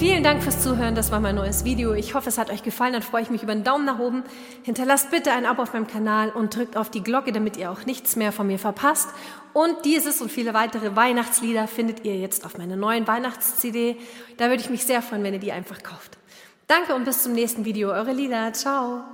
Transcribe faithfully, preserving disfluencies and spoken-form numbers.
Vielen Dank fürs Zuhören, das war mein neues Video. Ich hoffe, es hat euch gefallen, dann freue ich mich über einen Daumen nach oben. Hinterlasst bitte ein Abo auf meinem Kanal und drückt auf die Glocke, damit ihr auch nichts mehr von mir verpasst. Und dieses und viele weitere Weihnachtslieder findet ihr jetzt auf meiner neuen Weihnachts-C D. Da würde ich mich sehr freuen, wenn ihr die einfach kauft. Danke und bis zum nächsten Video. Eure Lila. Ciao.